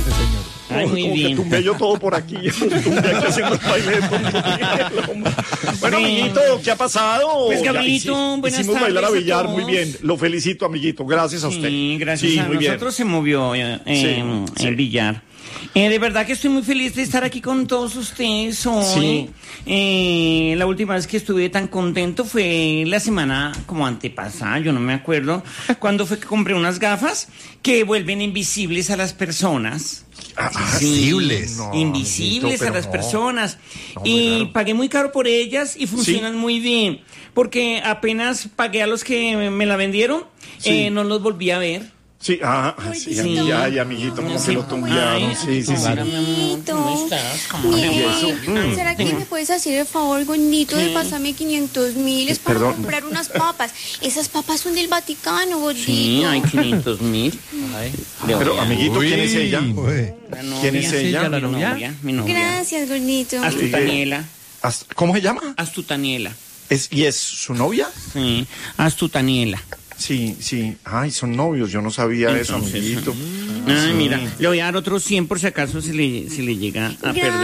Ay, muy como bien. que tumbé yo todo por aquí. Tumbé aquí haciendo el baile de Bueno, Bien. amiguito, ¿qué ha pasado? Pues, Ya Gabrielito, buenas hicimos bailar a tardes a billar, todos. muy bien. Lo felicito, amiguito. Gracias a usted. Sí, gracias Sí, a muy bien. nosotros se movió Sí. el billar. De verdad que estoy muy feliz de estar aquí con todos ustedes hoy. La última vez que estuve tan contento fue la semana como antepasada, yo no me acuerdo, cuando fue que compré unas gafas que vuelven invisibles a las personas. Invisibles. No, Invisibles amiguito, a pero las no. personas. No, Y claro. pagué muy caro por ellas y funcionan muy bien. Porque apenas pagué a los que me la vendieron, Sí. no los volví a ver. Sí, sí, Sí. ay, amiguito, como que lo tumbearon. Sí, sí, sí. ¿Cómo estás? ¿Cómo ¿Y eso? ¿Será que me puedes hacer el favor, gordito, de pasarme 500.000? Es para Perdón. comprar unas papas. Esas papas son del Vaticano, gordito. Sí, hay 500.000. Pero, amiguito, ¿quién es ella? Uy. ¿Quién es ella? Mi novia, mi novia. Gracias, gordito. Astutaniela. ¿Cómo se llama? Astutaniela. ¿Y es su novia? Sí, Astutaniela. Sí, sí. Ay, son novios. Yo no sabía eso, Entonces, amiguito. Ay, mira, le voy a dar otros 100 por si acaso se le llega a perder.